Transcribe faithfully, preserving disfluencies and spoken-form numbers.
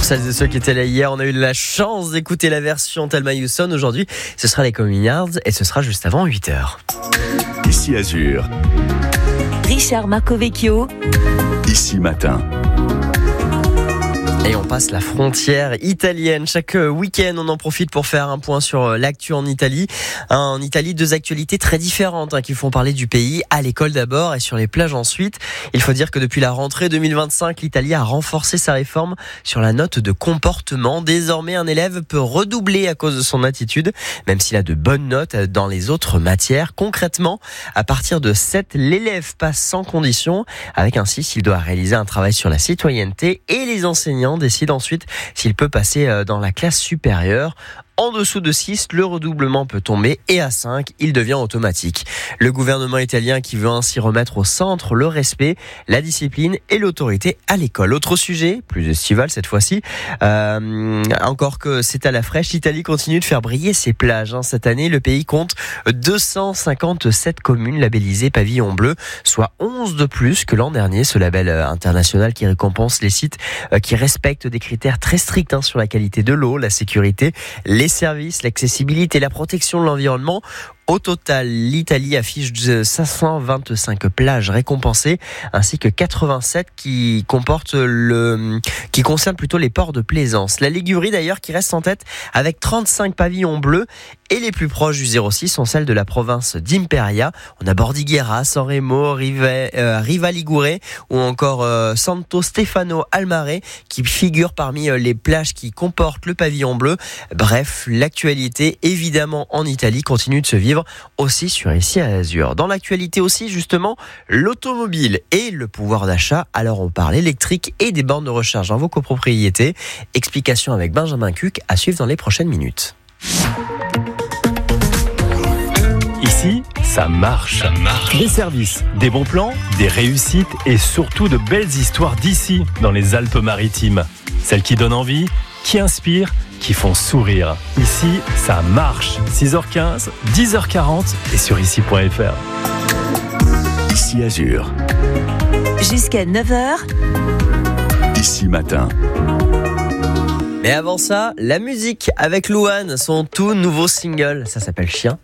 celles et ceux qui étaient là hier, on a eu la chance d'écouter la version Thelma Houston. Aujourd'hui, ce sera les Communards et ce sera juste avant huit heures. Ici Azur. Richard Marcovecchio. Ici Matin. Et on passe la frontière italienne. Chaque week-end, on en profite pour faire un point sur l'actu en Italie. En Italie, deux actualités très différentes hein, qui font parler du pays. À l'école d'abord et sur les plages ensuite. Il faut dire que depuis la rentrée deux mille vingt-cinq, l'Italie a renforcé sa réforme sur la note de comportement. Désormais, un élève peut redoubler à cause de son attitude, même s'il a de bonnes notes dans les autres matières. Concrètement, à partir de sept, l'élève passe sans condition, avec ainsi s'il doit réaliser un travail sur la citoyenneté, et les enseignants décide ensuite s'il peut passer dans la classe supérieure. En dessous de six, le redoublement peut tomber et à cinq, il devient automatique. Le gouvernement italien qui veut ainsi remettre au centre le respect, la discipline et l'autorité à l'école. Autre sujet, plus estival cette fois-ci, euh, encore que c'est à la fraîche, l'Italie continue de faire briller ses plages. Hein. Cette année, le pays compte deux cent cinquante-sept communes labellisées pavillon bleu, soit onze de plus que l'an dernier. Ce label international qui récompense les sites qui respectent des critères très stricts hein, sur la qualité de l'eau, la sécurité, les services, l'accessibilité et la protection de l'environnement. Au total, l'Italie affiche cinq cent vingt-cinq plages récompensées ainsi que quatre-vingt-sept qui comportent le, qui concernent plutôt les ports de plaisance. La Ligurie d'ailleurs qui reste en tête avec trente-cinq pavillons bleus et les plus proches du zéro six sont celles de la province d'Imperia. On a Bordighera, San Remo, Riva, euh, Riva Ligure ou encore euh, Santo Stefano al Mare qui figurent parmi euh, les plages qui comportent le pavillon bleu. Bref, l'actualité évidemment en Italie continue de se vivre aussi sur Ici à Azur. Dans l'actualité aussi, justement, l'automobile et le pouvoir d'achat. Alors, on parle électrique et des bornes de recharge dans vos copropriétés. Explication avec Benjamin Cuc à suivre dans les prochaines minutes. Ici, ça marche. ça marche. Des services, des bons plans, des réussites et surtout de belles histoires d'ici, dans les Alpes-Maritimes. Celles qui donnent envie, qui inspirent, qui font sourire. Ici, ça marche. six heures quinze, dix heures quarante et sur ici point f r. Ici Azur. Jusqu'à neuf heures. Ici Matin. Mais avant ça, la musique avec Louane, son tout nouveau single. Ça s'appelle Chien.